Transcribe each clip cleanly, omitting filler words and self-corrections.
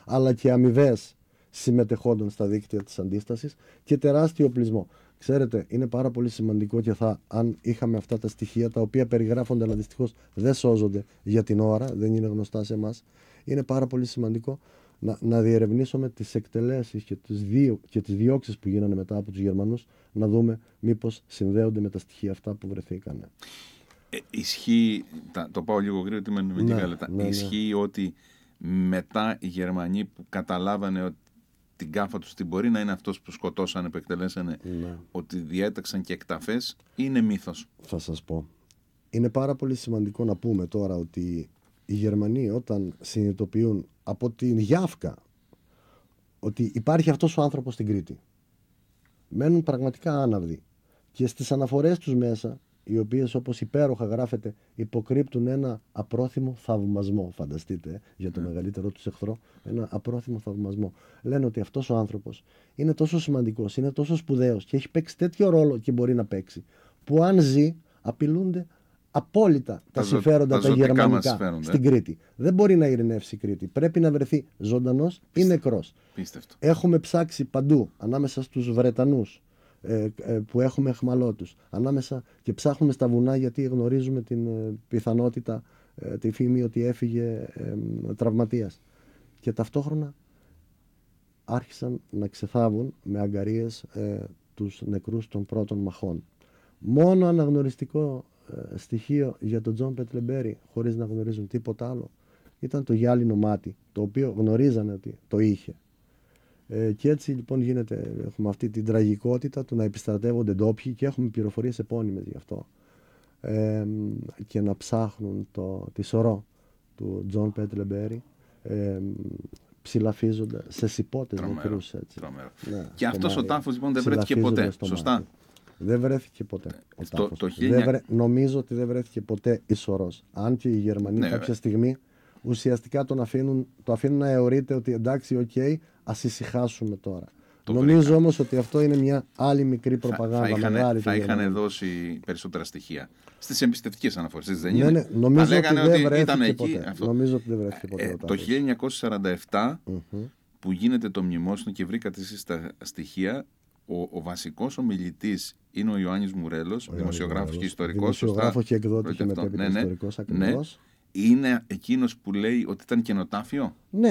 αλλά και αμοιβές συμμετεχόντων στα δίκτυα της αντίστασης και τεράστιο οπλισμό. Ξέρετε, είναι πάρα πολύ σημαντικό και αν είχαμε αυτά τα στοιχεία, τα οποία περιγράφονται αλλά δυστυχώς δεν σώζονται για την ώρα, δεν είναι γνωστά σε εμάς, είναι πάρα πολύ σημαντικό να διερευνήσουμε τις εκτελέσεις και τις διώξεις που γίνανε μετά από τους Γερμανούς, να δούμε μήπως συνδέονται με τα στοιχεία αυτά που βρεθήκανε. Ισχύει, το πάω λίγο γρήγορα, ότι μένουμε λίγα λεπτά. Ισχύει ότι μετά οι Γερμανοί που καταλάβανε ότι την κάφα τους την μπορεί να είναι αυτός που σκοτώσανε, που εκτελέσανε, ότι διέταξαν και εκταφές, είναι μύθος? Θα σας πω. Είναι πάρα πολύ σημαντικό να πούμε τώρα ότι οι Γερμανοί, όταν συνειδητοποιούν από την Γιάφκα ότι υπάρχει αυτός ο άνθρωπος στην Κρήτη, μένουν πραγματικά άναυδοι και στις αναφορές τους μέσα, οι οποίες, όπως υπέροχα γράφεται, υποκρύπτουν ένα απρόθυμο θαυμασμό. Φανταστείτε, για το μεγαλύτερο τους εχθρό, ένα απρόθυμο θαυμασμό. Λένε ότι αυτός ο άνθρωπος είναι τόσο σημαντικός, είναι τόσο σπουδαίος και έχει παίξει τέτοιο ρόλο και μπορεί να παίξει, που αν ζει, απειλούνται απόλυτα τα συμφέροντα τα γερμανικά στην Κρήτη. Δεν μπορεί να ειρηνεύσει η Κρήτη. Πρέπει να βρεθεί ζωντανός ή νεκρός. Πίστευτο. Έχουμε ψάξει παντού, ανάμεσα στους Βρετανούς, που έχουμε εχμαλώτους, ανάμεσα, και ψάχνουμε στα βουνά, γιατί γνωρίζουμε την πιθανότητα, τη φήμη ότι έφυγε τραυματίας, και ταυτόχρονα άρχισαν να ξεθάβουν με αγκαρίες τους νεκρούς των πρώτων μαχών. Μόνο αναγνωριστικό στοιχείο για τον Τζον Πετλεμπέρι, χωρίς να γνωρίζουν τίποτα άλλο, ήταν το γυάλινο μάτι, το οποίο γνωρίζανε ότι το είχε. Και έτσι λοιπόν έχουμε αυτή την τραγικότητα του να επιστρατεύονται ντόπιοι, και έχουμε πληροφορίες επώνυμες γι' αυτό, και να ψάχνουν τη σωρό του Τζον Πετλεμπέρι, ψηλαφίζονται σε σιπότες νεκρούς. Ναι, και αυτός ο τάφος λοιπόν δεν βρέθηκε ποτέ, σωστά? Δεν βρέθηκε ποτέ ο τάφος. Νομίζω ότι δεν βρέθηκε ποτέ η σωρός. Αν και οι Γερμανοί κάποια στιγμή ουσιαστικά το αφήνουν να αιωρείται ότι εντάξει, ας ησυχάσουμε τώρα. Νομίζω όμως ότι αυτό είναι μια άλλη μικρή προπαγάνδα. Θα είχαν δώσει περισσότερα στοιχεία στις εμπιστευτικές αναφορές, δεν είναι? Ναι, νομίζω ότι δεν βρέθηκε ποτέ. Νομίζω ότι δεν βρέθηκε ποτέ. Το 1947 που γίνεται το μνημόσυνο και βρήκατε εσείς τα στοιχεία, ο βασικός ομιλητής είναι ο Ιωάννης Μουρέλος, δημοσιογράφος και ιστορικός. Δημοσιογράφος και εκδότης και μετέπειτα ιστορικός, ακριβώς. Είναι εκείνος που λέει ότι ήταν κενοτάφιο? Ναι,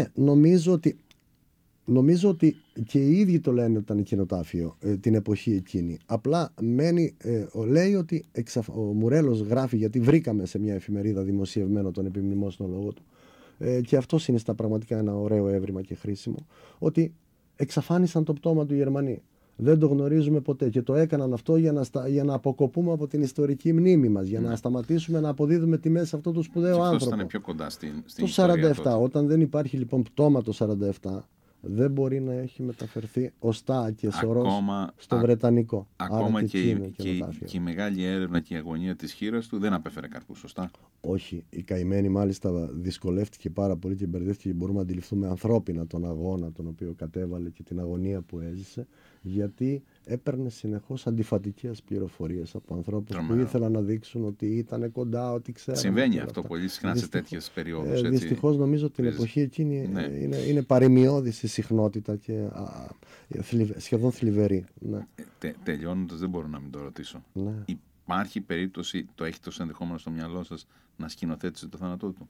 νομίζω ότι και οι ίδιοι το λένε ότι ήταν κενοτάφιο την εποχή εκείνη. Απλά λέει ότι ο Μουρέλος γράφει, γιατί βρήκαμε σε μια εφημερίδα δημοσιευμένο τον επιμνημόσυνο λόγο του, και αυτό συνιστά πραγματικά ένα ωραίο έβριμα και χρήσιμο, ότι εξαφάνισαν το πτώμα του Γερμανοί. Δεν το γνωρίζουμε ποτέ, και το έκαναν αυτό για να αποκοπούμε από την ιστορική μνήμη μας, για να σταματήσουμε να αποδίδουμε τιμές σε αυτό το σπουδαίο άνθρωπο. Αυτό ήταν πιο κοντά στην το ιστορία 47, όταν δεν υπάρχει λοιπόν πτώμα το 47, δεν μπορεί να έχει μεταφερθεί οστά και σωρός στο Βρετανικό. Ακόμα και η μεγάλη έρευνα και η αγωνία της χήρας του δεν απέφερε καρπούς, σωστά? Όχι. Η καημένη μάλιστα δυσκολεύτηκε πάρα πολύ και μπερδεύτηκε, και μπορούμε να αντιληφθούμε ανθρώπινα τον αγώνα τον οποίο κατέβαλε και την αγωνία που έζησε, γιατί έπαιρνε συνεχώς αντιφατικές πληροφορίες από ανθρώπους που ήθελαν να δείξουν ότι ήταν κοντά, ότι ξέρουν. Συμβαίνει αυτό πολύ συχνά σε τέτοιες περιόδους. Δυστυχώς νομίζω ότι την εποχή εκείνη είναι παρημιώδης η συχνότητα και σχεδόν θλιβερή. Ναι. Τελειώνοντας, δεν μπορώ να μην το ρωτήσω. Ναι. Υπάρχει περίπτωση, το έχετε ως ενδεχόμενο στο μυαλό σας, να σκηνοθέτησε το θάνατό του?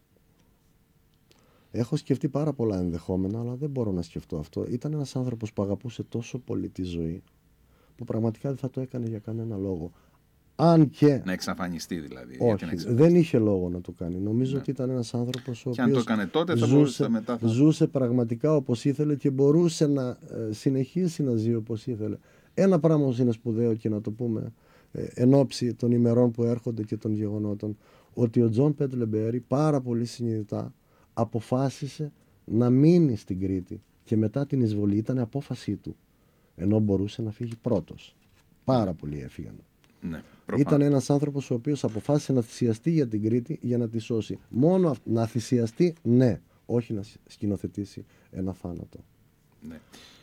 Έχω σκεφτεί πάρα πολλά ενδεχόμενα, αλλά δεν μπορώ να σκεφτώ αυτό. Ήταν ένας άνθρωπος που αγαπούσε τόσο πολύ τη ζωή, που πραγματικά δεν θα το έκανε για κανένα λόγο. Αν και... Να εξαφανιστεί δηλαδή. Όχι, δεν είχε λόγο να το κάνει. Νομίζω ότι ήταν ένας άνθρωπος ο οποίος, και αν το έκανε τότε, θα μπορούσε μετά ζούσε πραγματικά όπως ήθελε και μπορούσε να συνεχίσει να ζει όπως ήθελε. Ένα πράγμα όμως είναι σπουδαίο, και να το πούμε εν ώψη των ημερών που έρχονται και των γεγονότων, ότι ο Τζον Πετλεμπέρι πάρα πολύ συνειδητά αποφάσισε να μείνει στην Κρήτη, και μετά την εισβολή ήταν απόφασή του, ενώ μπορούσε να φύγει πρώτος. Πάρα πολλοί έφυγαν. Ναι, ήταν ένας άνθρωπος ο οποίος αποφάσισε να θυσιαστεί για την Κρήτη, για να τη σώσει. Μόνο να θυσιαστεί, ναι, όχι να σκηνοθετήσει ένα θάνατο. Ναι.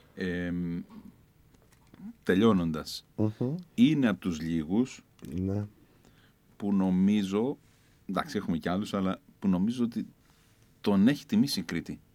Τελειώνοντας, είναι από τους λίγους που νομίζω, εντάξει έχουμε κι άλλους, αλλά που νομίζω ότι τον έχει τιμήσει η Κρήτη.